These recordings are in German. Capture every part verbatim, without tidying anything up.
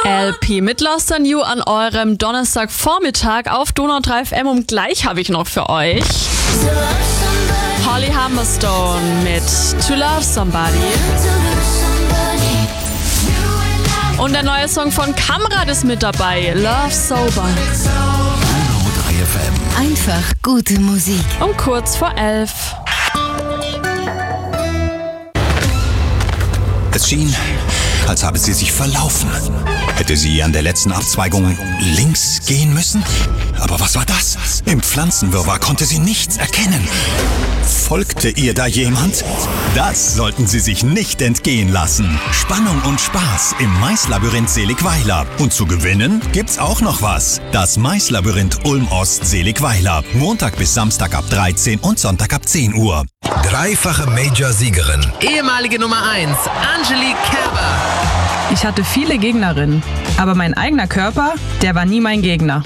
L P mit Lost on You an eurem Donnerstagvormittag auf Donau drei F M. Und gleich habe ich noch für euch Holly Humberstone mit To Love Somebody. Und der neue Song von Kamrat ist mit dabei, Love Sober. Donau drei F M. Einfach gute Musik. Um kurz vor elf. Es schien, als habe sie sich verlaufen. Hätte sie an der letzten Abzweigung links gehen müssen? Aber was war das? Im Pflanzenwirrwarr konnte sie nichts erkennen. Folgte ihr da jemand? Das sollten Sie sich nicht entgehen lassen. Spannung und Spaß im Maislabyrinth Seligweiler. Und zu gewinnen gibt's auch noch was. Das Maislabyrinth Ulm-Ost Seligweiler. Montag bis Samstag ab dreizehn und Sonntag ab zehn Uhr. Dreifache Major-Siegerin. Ehemalige Nummer eins, Angelique Kerber. Ich hatte viele Gegnerinnen, aber mein eigener Körper, der war nie mein Gegner.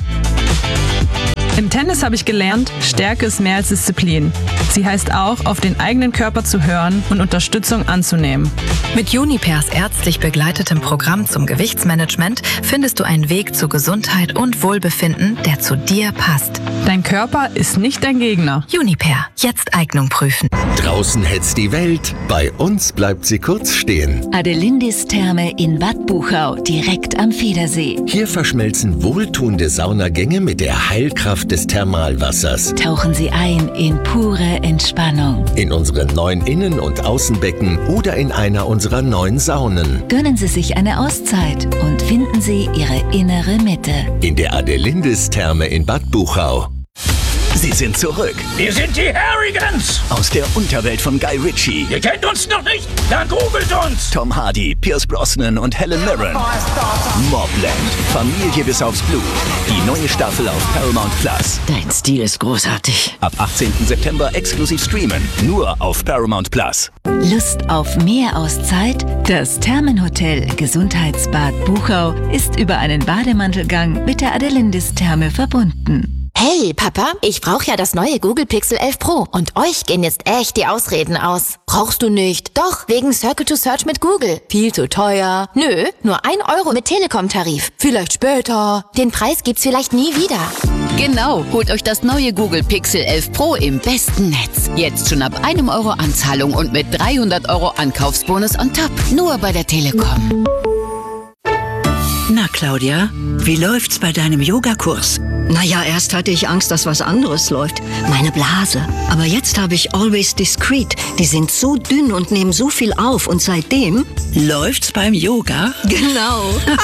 Im Tennis habe ich gelernt, Stärke ist mehr als Disziplin. Sie heißt auch, auf den eigenen Körper zu hören und Unterstützung anzunehmen. Mit Junipers ärztlich begleitetem Programm zum Gewichtsmanagement findest du einen Weg zu Gesundheit und Wohlbefinden, der zu dir passt. Dein Körper ist nicht dein Gegner. Juniper, jetzt Eignung prüfen. Draußen hetzt die Welt, bei uns bleibt sie kurz stehen. Adelindis Therme in Bad Buchau, direkt am Federsee. Hier verschmelzen wohltuende Saunagänge mit der Heilkraft des Thermalwassers. Tauchen Sie ein in pure Entspannung. In unsere neuen Innen- und Außenbecken oder in einer unserer neuen Saunen. Gönnen Sie sich eine Auszeit und finden Sie Ihre innere Mitte. In der Adelindis Therme in Bad Buchau. Sie sind zurück. Wir sind die Harrigans. Aus der Unterwelt von Guy Ritchie. Ihr kennt uns noch nicht? Dann googelt uns. Tom Hardy, Pierce Brosnan und Helen Mirren. Mobland. Familie bis aufs Blut. Die neue Staffel auf Paramount Plus. Dein Stil ist großartig. Ab achtzehnten September exklusiv streamen. Nur auf Paramount Plus. Lust auf mehr Auszeit? Das Thermenhotel Gesundheitsbad Buchau ist über einen Bademantelgang mit der Adelindis Therme verbunden. Hey, Papa, ich brauche ja das neue Google Pixel elf Pro und euch gehen jetzt echt die Ausreden aus. Brauchst du nicht? Doch, wegen Circle to Search mit Google. Viel zu teuer. Nö, nur ein Euro mit Telekom-Tarif. Vielleicht später. Den Preis gibt's vielleicht nie wieder. Genau, holt euch das neue Google Pixel elf Pro im besten Netz. Jetzt schon ab einem Euro Anzahlung und mit dreihundert Euro Ankaufsbonus on top. Nur bei der Telekom. Na, Claudia, wie läuft's bei deinem Yogakurs? Naja, erst hatte ich Angst, dass was anderes läuft. Meine Blase. Aber jetzt habe ich Always Discreet. Die sind so dünn und nehmen so viel auf. Und seitdem... Läuft's beim Yoga? Genau.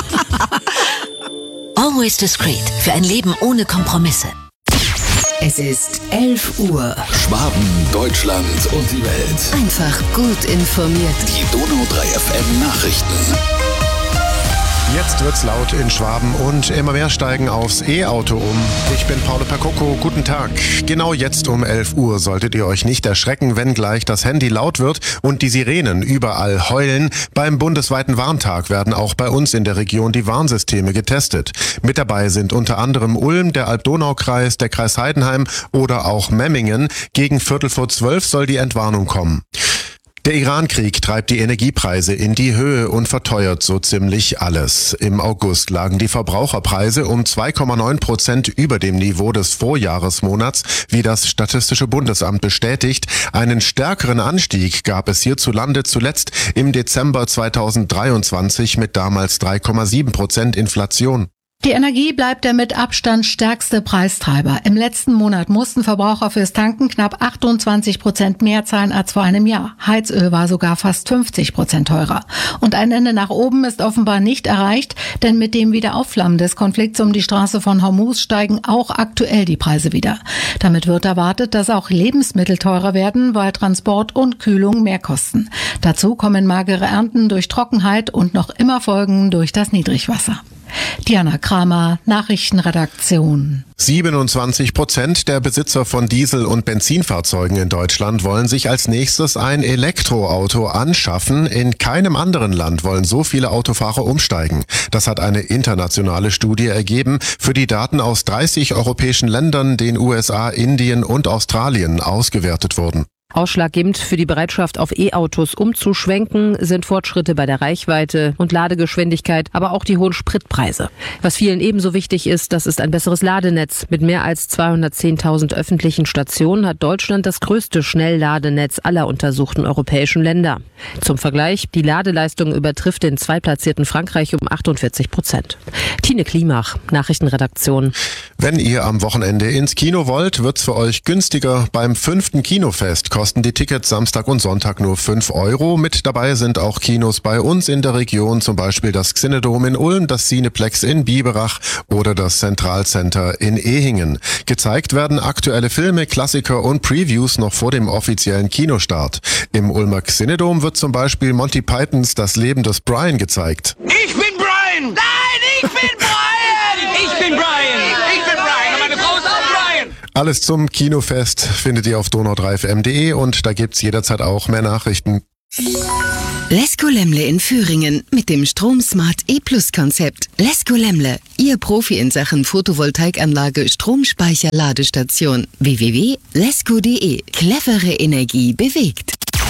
Always Discreet. Für ein Leben ohne Kompromisse. Es ist elf Uhr. Schwaben, Deutschland und die Welt. Einfach gut informiert. Die Donau drei F M Nachrichten. Jetzt wird's laut in Schwaben und immer mehr steigen aufs E-Auto um. Ich bin Paolo Percoco, guten Tag. Genau jetzt um elf Uhr solltet ihr euch nicht erschrecken, wenn gleich das Handy laut wird und die Sirenen überall heulen. Beim bundesweiten Warntag werden auch bei uns in der Region die Warnsysteme getestet. Mit dabei sind unter anderem Ulm, der Alb-Donau-Kreis, der Kreis Heidenheim oder auch Memmingen. Gegen Viertel vor zwölf soll die Entwarnung kommen. Der Iran-Krieg treibt die Energiepreise in die Höhe und verteuert so ziemlich alles. Im August lagen die Verbraucherpreise um zwei Komma neun Prozent über dem Niveau des Vorjahresmonats, wie das Statistische Bundesamt bestätigt. Einen stärkeren Anstieg gab es hierzulande zuletzt im Dezember zweitausenddreiundzwanzig mit damals drei Komma sieben Prozent Inflation. Die Energie bleibt der mit Abstand stärkste Preistreiber. Im letzten Monat mussten Verbraucher fürs Tanken knapp achtundzwanzig Prozent mehr zahlen als vor einem Jahr. Heizöl war sogar fast fünfzig Prozent teurer. Und ein Ende nach oben ist offenbar nicht erreicht, denn mit dem Wiederaufflammen des Konflikts um die Straße von Hormuz steigen auch aktuell die Preise wieder. Damit wird erwartet, dass auch Lebensmittel teurer werden, weil Transport und Kühlung mehr kosten. Dazu kommen magere Ernten durch Trockenheit und noch immer Folgen durch das Niedrigwasser. Diana Kramer, Nachrichtenredaktion. siebenundzwanzig Prozent der Besitzer von Diesel- und Benzinfahrzeugen in Deutschland wollen sich als nächstes ein Elektroauto anschaffen. In keinem anderen Land wollen so viele Autofahrer umsteigen. Das hat eine internationale Studie ergeben, für die Daten aus dreißig europäischen Ländern, den U S A, Indien und Australien ausgewertet wurden. Ausschlaggebend für die Bereitschaft, auf E-Autos umzuschwenken, sind Fortschritte bei der Reichweite und Ladegeschwindigkeit, aber auch die hohen Spritpreise. Was vielen ebenso wichtig ist, das ist ein besseres Ladenetz. Mit mehr als zweihundertzehntausend öffentlichen Stationen hat Deutschland das größte Schnellladenetz aller untersuchten europäischen Länder. Zum Vergleich, die Ladeleistung übertrifft den zweitplatzierten Frankreich um achtundvierzig Prozent. Tine Klimach, Nachrichtenredaktion. Wenn ihr am Wochenende ins Kino wollt, wird's für euch günstiger. Beim fünften Kinofest kosten die Tickets Samstag und Sonntag nur fünf Euro. Mit dabei sind auch Kinos bei uns in der Region, zum Beispiel das Xinedom in Ulm, das Cineplex in Biberach oder das Zentralcenter in Ehingen. Gezeigt werden aktuelle Filme, Klassiker und Previews noch vor dem offiziellen Kinostart. Im Ulmer Xinedom wird zum Beispiel Monty Pythons Das Leben des Brian gezeigt. Ich bin Brian! Nein, ich bin Brian! Ich bin Brian! Ich bin Brian und meine Frau ist auch Brian! Alles zum Kinofest findet ihr auf donau drei f m punkt de und da gibt's jederzeit auch mehr Nachrichten. Lesko Lemle in Föhringen mit dem StromSmart E-Plus-Konzept. Lesko Lemle, Ihr Profi in Sachen Photovoltaikanlage, Stromspeicher, Ladestation. w w w punkt lesko punkt de. Clevere Energie bewegt.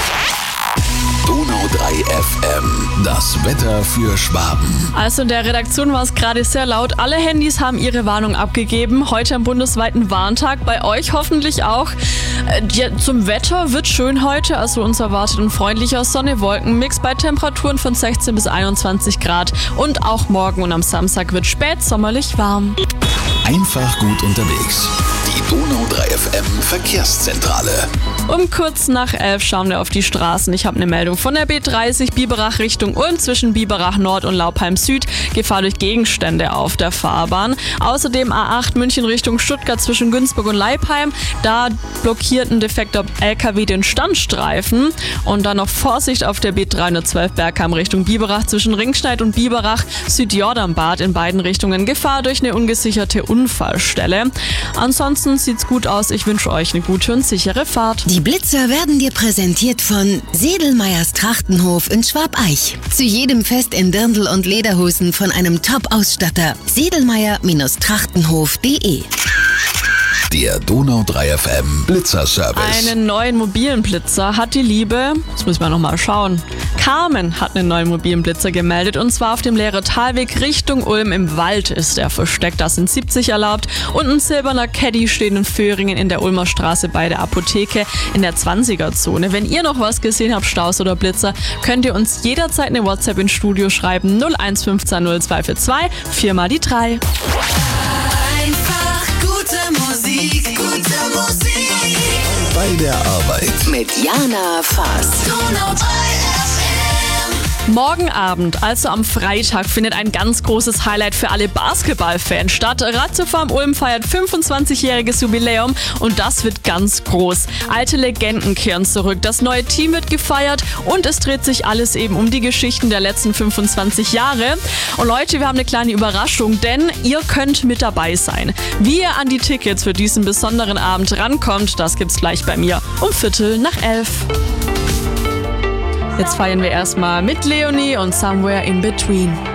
Donau drei F M, das Wetter für Schwaben. Also in der Redaktion war es gerade sehr laut. Alle Handys haben ihre Warnung abgegeben. Heute am bundesweiten Warntag. Bei euch hoffentlich auch. Ja, zum Wetter wird schön heute. Also uns erwartet ein freundlicher Sonne-Wolken-Mix bei Temperaturen von sechzehn bis einundzwanzig Grad. Und auch morgen und am Samstag wird spätsommerlich warm. Einfach gut unterwegs. Die Donau drei F M Verkehrszentrale. Um kurz nach elf schauen wir auf die Straßen. Ich habe eine Meldung von der B dreißig Biberach Richtung Ulm zwischen Biberach Nord und Laupheim Süd. Gefahr durch Gegenstände auf der Fahrbahn. Außerdem A acht München Richtung Stuttgart zwischen Günzburg und Leipheim. Da blockiert ein defekter L K W den Standstreifen. Und dann noch Vorsicht auf der B dreihundertzwölf Bergheim Richtung Biberach zwischen Ringsteid und Biberach Südjordanbad in beiden Richtungen. Gefahr durch eine ungesicherte Unfallstelle. Ansonsten sieht's gut aus. Ich wünsche euch eine gute und sichere Fahrt. Die Blitzer werden dir präsentiert von Sedelmeyers Trachtenhof in Schwabeich. Zu jedem Fest in Dirndl und Lederhosen von einem Top-Ausstatter. Sedelmeyer Trachtenhof punkt de. Der Donau drei F M Blitzerservice. Einen neuen mobilen Blitzer hat die Liebe, das müssen wir nochmal schauen, Carmen hat einen neuen mobilen Blitzer gemeldet und zwar auf dem Leere Talweg Richtung Ulm im Wald ist er versteckt. Da sind siebzig erlaubt und ein silberner Caddy steht in Föhringen in der Ulmer Straße bei der Apotheke in der zwanziger-Zone. Wenn ihr noch was gesehen habt, Staus oder Blitzer, könnt ihr uns jederzeit eine WhatsApp ins Studio schreiben. null eins fünfzehn null zwei vier zwei, vier mal die drei. Einfach gute Musik, gute Musik. Bei der Arbeit. Mit Jana Fass. Donau drei F M. Morgen Abend, also am Freitag, findet ein ganz großes Highlight für alle Basketballfans statt. Ratiofarm Ulm feiert fünfundzwanzigjähriges Jubiläum und das wird ganz groß. Alte Legenden kehren zurück, das neue Team wird gefeiert und es dreht sich alles eben um die Geschichten der letzten fünfundzwanzig Jahre. Und Leute, wir haben eine kleine Überraschung, denn ihr könnt mit dabei sein. Wie ihr an die Tickets für diesen besonderen Abend rankommt, das gibt's gleich bei mir um Viertel nach elf. Jetzt feiern wir erstmal mit Leonie und Somewhere in Between.